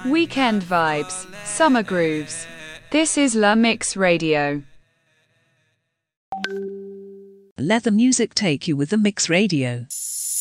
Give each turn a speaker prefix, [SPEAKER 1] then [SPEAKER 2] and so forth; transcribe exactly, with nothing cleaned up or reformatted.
[SPEAKER 1] Weekend vibes, summer grooves. This is La Mix Radio.
[SPEAKER 2] Let the music take you with the Mix Radio.